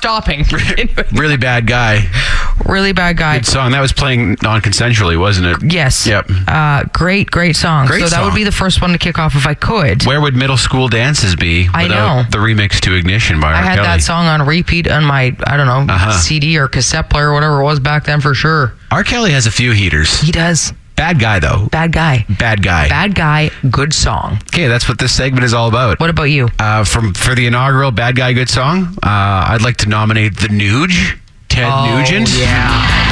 stopping. Really bad guy. Really bad guy. Good song. That was playing non-consensually, wasn't it? Yes. Yep. Great song. Great so that song. would be the first one to kick off if I could. Where would middle school dances be I without know. the remix to Ignition by R. I had Kelly? that song on repeat on my, I don't know, CD or cassette player or whatever it was back then for sure. R. Kelly has a few heaters. He does. Bad guy, though. Bad guy. Bad guy. Bad guy, good song. Okay, that's what this segment is all about. What about you? For the inaugural Bad Guy Good Song, I'd like to nominate The Nuge, Ted Nugent. Yeah.